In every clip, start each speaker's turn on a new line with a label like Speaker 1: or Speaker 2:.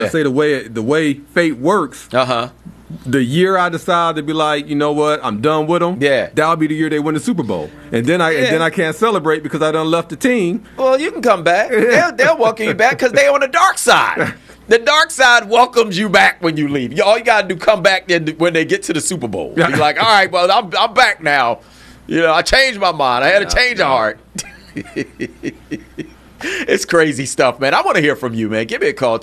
Speaker 1: I say the way fate works. The year I decide to be like, you know what, I'm done with them. That'll be the year they win the Super Bowl, and then I can't celebrate because I done left the team.
Speaker 2: Well, you can come back. They'll welcome you back because they're on the dark side. The dark side welcomes you back when you leave. All you gotta do come back when they get to the Super Bowl. Be like, all right, well, I'm back now. I changed my mind. I had a change of heart. It's crazy stuff, man. I want to hear from you, man. Give me a call,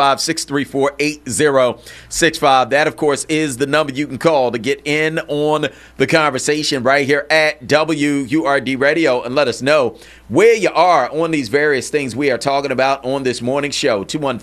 Speaker 2: 215-634-8065. That, of course, is the number you can call to get in on the conversation right here at WURD Radio and let us know where you are on these various things we are talking about on this morning show,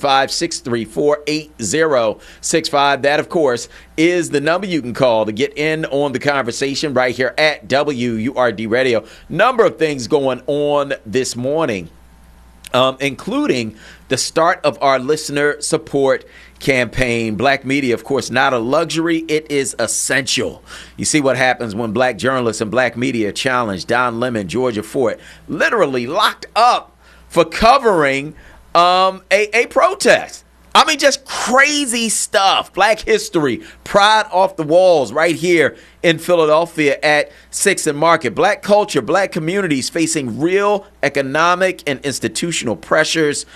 Speaker 2: 215-634-8065. That, of course, is the number you can call to get in on the conversation right here at WURD Radio. Number of things going on this morning. Including the start of our listener support campaign. Black media, of course, not a luxury. It is essential. You see what happens when black journalists and black media challenge Don Lemon, Georgia Fort, literally locked up for covering a protest. I mean, just crazy stuff. Black history, pride off the walls right here in Philadelphia at 6th and Market. Black culture, black communities facing real economic and institutional pressures.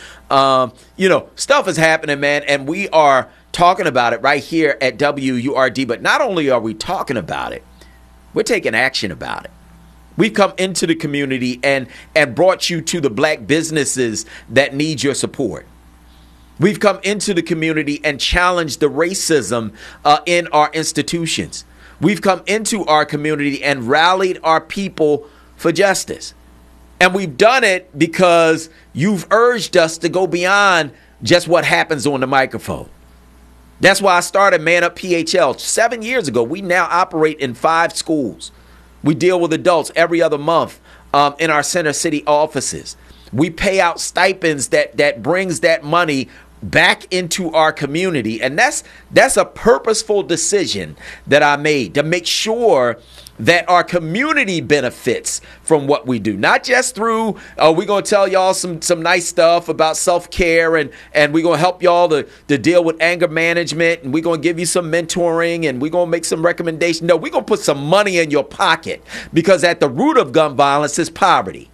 Speaker 2: Stuff is happening, man, and we are talking about it right here at WURD. But not only are we talking about it, we're taking action about it. We've come into the community and brought you to the black businesses that need your support. We've come into the community and challenged the racism in our institutions. We've come into our community and rallied our people for justice. And we've done it because you've urged us to go beyond just what happens on the microphone. That's why I started Man Up PHL 7 years ago. We now operate in 5 schools. We deal with adults every other month in our Center City offices. We pay out stipends that brings that money back into our community. And that's a purposeful decision that I made to make sure that our community benefits from what we do. Not just through, we're going to tell y'all some nice stuff about self-care and we're going to help y'all to deal with anger management, and we're going to give you some mentoring, and we're going to make some recommendations. No, we're going to put some money in your pocket, because at the root of gun violence is poverty.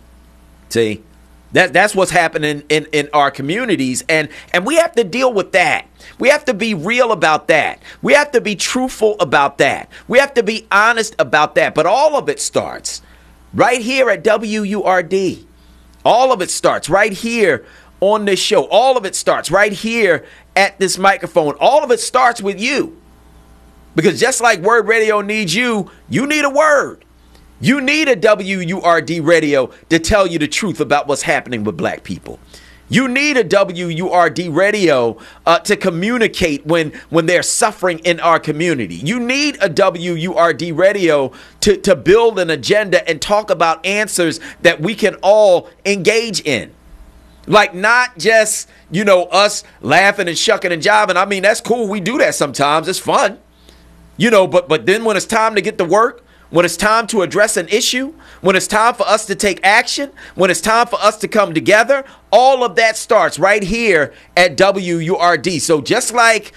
Speaker 2: See? That's what's happening in our communities, and we have to deal with that. We have to be real about that. We have to be truthful about that. We have to be honest about that. But all of it starts right here at WURD. All of it starts right here on this show. All of it starts right here at this microphone. All of it starts with you. Because just like Word Radio needs you, you need a word. You need a WURD radio to tell you the truth about what's happening with black people. You need a WURD radio to communicate when they're suffering in our community. You need a WURD radio to build an agenda and talk about answers that we can all engage in. Like, not just, us laughing and shucking and jiving. I mean, that's cool. We do that sometimes. It's fun. But then when it's time to get to work, when it's time to address an issue, when it's time for us to take action, when it's time for us to come together, all of that starts right here at WURD. So just like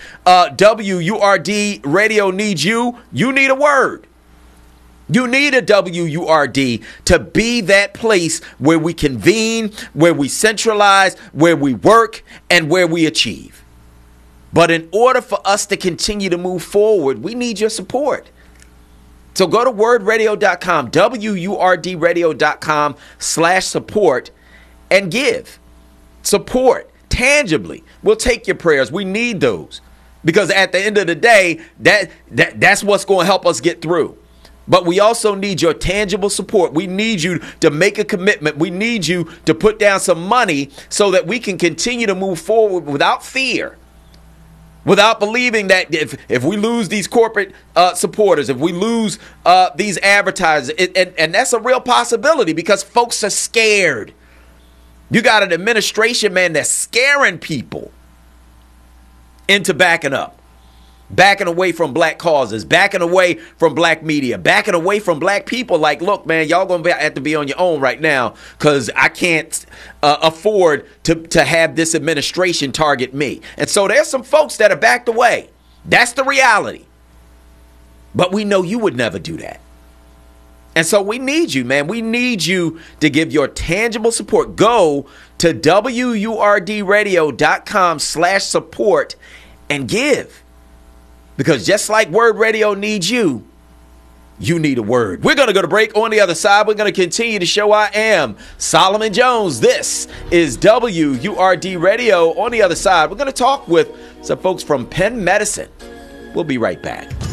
Speaker 2: WURD radio needs you, you need a word. You need a WURD to be that place where we convene, where we centralize, where we work, and where we achieve. But in order for us to continue to move forward, we need your support. So go to wordradio.com, WURDradio.com/support, and give. Support tangibly. We'll take your prayers. We need those, because at the end of the day, that's what's going to help us get through. But we also need your tangible support. We need you to make a commitment. We need you to put down some money so that we can continue to move forward without fear. Without believing that if we lose these corporate supporters, if we lose these advertisers, and that's a real possibility, because folks are scared. You got an administration, man, that's scaring people into backing up. backing away from black causes, backing away from black media, backing away from black people. Like, look, man, y'all going to have to be on your own right now because I can't afford to have this administration target me. And so there's some folks that are backed away. That's the reality. But we know you would never do that. And so we need you, man. We need you to give your tangible support. Go to WURDradio.com/support and give. Because just like Word Radio needs you, you need a word. We're going to go to break. On the other side, we're going to continue the show. I am Solomon Jones. This is WURD Radio. On the other side, we're going to talk with some folks from Penn Medicine. We'll be right back.